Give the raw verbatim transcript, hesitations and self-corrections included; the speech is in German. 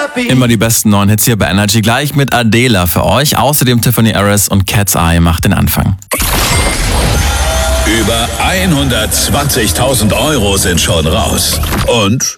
Immer die besten neuen Hits hier bei Energy, gleich mit Adela für euch. Außerdem Tiffany Harris und Cat's Eye macht den Anfang. Über hundertzwanzigtausend Euro sind schon raus. Und